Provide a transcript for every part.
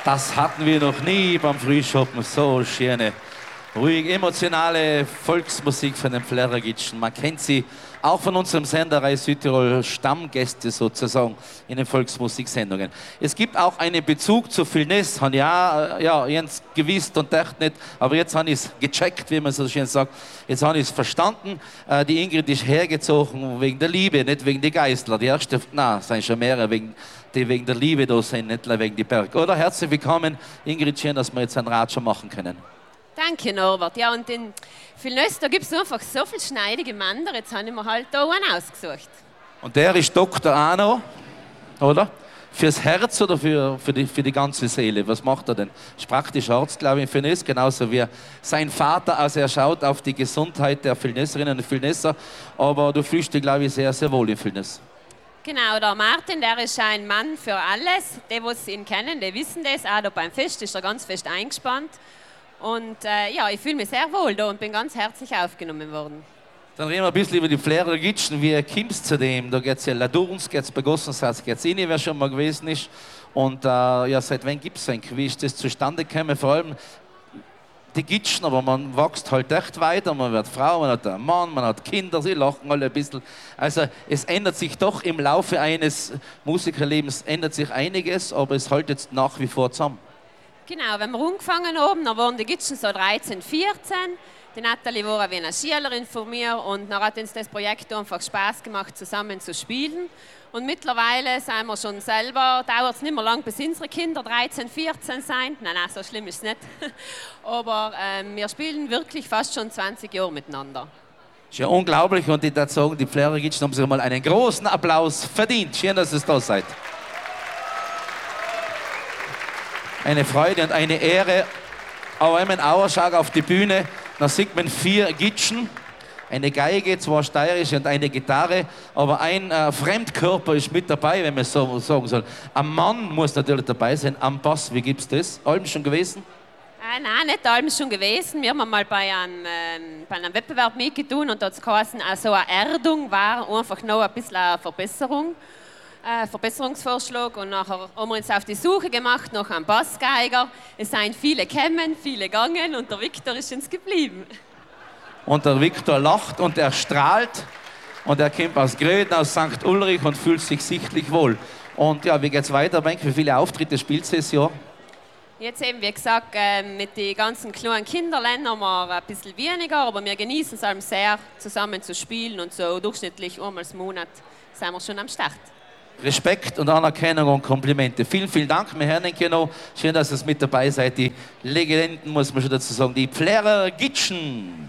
Das hatten wir noch nie beim Frühschoppen. So schöne, ruhig, emotionale Volksmusik von den Plärrergitschen. Man kennt sie auch von unserem Sender Reis Südtirol, Stammgäste sozusagen in den Volksmusiksendungen. Es gibt auch einen Bezug zu Vilnes, habe ich auch, ja, Jens gewusst und dachte nicht, aber jetzt habe ich es gecheckt, wie man so schön sagt. Jetzt habe ich es verstanden. Die Ingrid ist hergezogen wegen der Liebe, nicht wegen der Geistler. Die erste, na, sind schon mehrere die wegen der Liebe da sind, nicht wegen der Berg. Oder herzlich willkommen, Ingrid, schön, dass wir jetzt einen Rat schon machen können. Danke, Norbert. Ja, und in Vilnes, da gibt es einfach so viele schneidige Männer. Jetzt habe ich mir halt da einen ausgesucht. Und der ist Dr. Arno, oder? Fürs Herz oder für die ganze Seele? Was macht er denn? Ist praktisch Arzt, glaube ich, in Vilnes, genauso wie sein Vater. Also er schaut auf die Gesundheit der Vilnesserinnen und Vilnesser. Aber du fühlst dich, glaube ich, sehr, sehr wohl in Vilnes. Genau, der Martin, der ist ein Mann für alles. Die, die ihn kennen, die wissen das. Auch da beim Fest ist er ganz fest eingespannt. Und ja, ich fühle mich sehr wohl da und bin ganz herzlich aufgenommen worden. Dann reden wir ein bisschen über die Plärrergitschen. Wie kommst du zu dem? Da geht es ja Ladurns, geht es bei Gossensatz, geht es rein, wer schon mal gewesen ist. Und ja, seit wann gibt es eigentlich? Wie ist das zustande gekommen? Vor allem die Gitschen, aber man wächst halt echt weiter. Man wird Frau, man hat einen Mann, man hat Kinder, sie lachen alle ein bisschen. Also es ändert sich doch im Laufe eines Musikerlebens ändert sich einiges, aber es hält jetzt nach wie vor zusammen. Genau, wenn wir angefangen haben, dann waren die Gitschen so 13, 14. Die Nathalie war wie eine Schülerin von mir und dann hat uns das Projekt einfach Spaß gemacht, zusammen zu spielen. Und mittlerweile sind wir schon selber, dauert es nicht mehr lang, bis unsere Kinder 13, 14 sind. Nein, so schlimm ist es nicht. Aber wir spielen wirklich fast schon 20 Jahre miteinander. Das ist ja unglaublich und ich würde sagen, die Plärrergitschen haben sich mal einen großen Applaus verdient. Schön, dass ihr da seid. Eine Freude und eine Ehre. Aber wenn man auch schaut auf die Bühne, dann sieht man 4 Gitschen, eine Geige, 2 steirische und eine Gitarre. Aber ein Fremdkörper ist mit dabei, wenn man so sagen soll. Ein Mann muss natürlich dabei sein, am Bass. Wie gibt es das? Allem schon gewesen? Nein, nicht allem schon gewesen. Wir haben mal bei einem Wettbewerb mitgetan und da hat es geheißen, also eine Erdung war einfach noch ein bisschen eine Verbesserung. Verbesserungsvorschlag und nachher haben wir uns auf die Suche gemacht nach einem Bassgeiger. Es sind viele gekommen, viele gegangen und der Viktor ist uns geblieben. Und der Viktor lacht und er strahlt und er kommt aus Gröden, aus St. Ulrich und fühlt sich sichtlich wohl. Und ja, wie geht's weiter, Benk? Wie viele Auftritte spielt ihr das Jahr? Jetzt eben, wie gesagt, mit den ganzen kleinen Kinderländern haben wir ein bisschen weniger, aber wir genießen es allem sehr, zusammen zu spielen und so durchschnittlich einmal im Monat sind wir schon am Start. Respekt und Anerkennung und Komplimente. Vielen, vielen Dank, wir hören euch noch. Schön, dass ihr mit dabei seid. Die Legenden, muss man schon dazu sagen, die Plärrergitschen.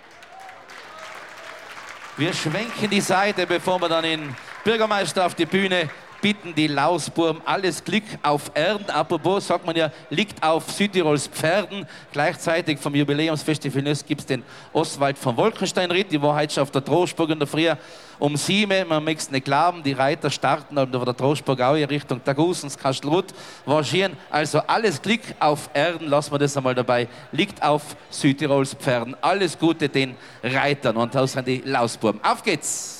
Wir schwenken die Seite, bevor wir dann den Bürgermeister auf die Bühne bitten, die Lausburm. Alles Glück auf Erden. Apropos, sagt man ja, liegt auf Südtirols Pferden. Gleichzeitig vom Jubiläumsfest in Vilnes gibt es den Oswald von Wolkenstein-Ritt. Die war heute schon auf der Trostburg in der Früh um 7. Man möchte es nicht glauben, die Reiter starten auf der Trostburg auch in Richtung Tagusens, Kastelruth. War schön. Also alles Glück auf Erden, lassen wir das einmal dabei. Liegt auf Südtirols Pferden. Alles Gute den Reitern und aus an die Lausburm. Auf geht's!